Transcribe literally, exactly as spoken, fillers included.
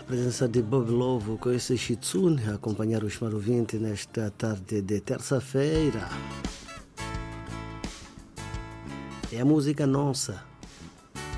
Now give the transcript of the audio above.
Presença de Bob Lovo com esse Shitsune a acompanhar os Marovinte nesta tarde de terça-feira. É a música nossa.